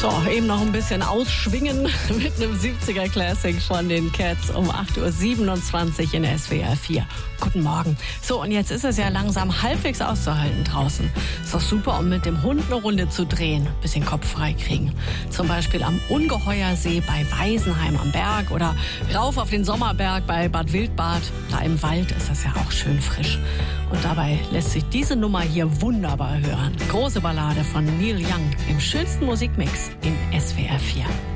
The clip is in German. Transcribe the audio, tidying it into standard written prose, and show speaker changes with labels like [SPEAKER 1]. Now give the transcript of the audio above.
[SPEAKER 1] So, eben noch ein bisschen ausschwingen mit einem 70er Classic von den Cats um 8.27 Uhr in SWR 4. Guten Morgen. So, und jetzt ist es ja langsam halbwegs auszuhalten draußen. Ist doch super, um mit dem Hund eine Runde zu drehen, bisschen Kopf frei kriegen. Zum Beispiel am Ungeheuersee bei Weisenheim am Berg oder rauf auf den Sommerberg bei Bad Wildbad. Da im Wald ist das ja auch schön frisch. Und dabei lässt sich diese Nummer hier wunderbar hören. Große Ballade von Neil Young im schönsten Musikmix in SWR 4.